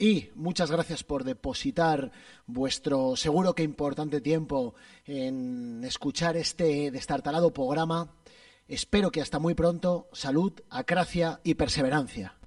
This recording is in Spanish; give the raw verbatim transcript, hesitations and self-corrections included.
Y muchas gracias por depositar vuestro seguro que importante tiempo en escuchar este destartalado programa. Espero que hasta muy pronto. Salud, acracia y perseverancia.